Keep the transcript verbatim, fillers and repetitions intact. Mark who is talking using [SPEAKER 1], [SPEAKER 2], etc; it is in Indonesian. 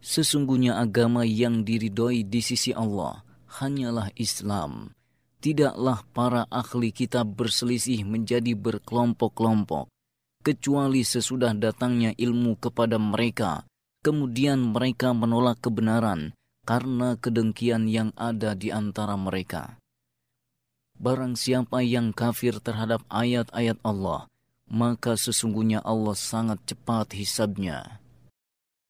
[SPEAKER 1] Sesungguhnya agama yang diridhoi di sisi Allah hanyalah Islam. Tidaklah para ahli kitab berselisih menjadi berkelompok-kelompok, kecuali sesudah datangnya ilmu kepada mereka, kemudian mereka menolak kebenaran karena kedengkian yang ada di antara mereka. Barang siapa yang kafir terhadap ayat-ayat Allah, maka sesungguhnya Allah sangat cepat hisabnya.